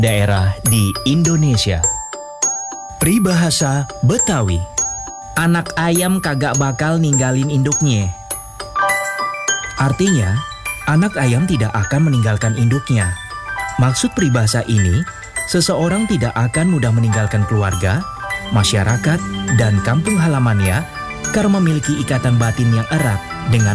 daerah di Indonesia. Peribahasa Betawi. Anak ayam kagak bakal ninggalin induknya. Artinya, anak ayam tidak akan meninggalkan induknya. Maksud peribahasa ini, seseorang tidak akan mudah meninggalkan keluarga, masyarakat, dan kampung halamannya karena memiliki ikatan batin yang erat dengan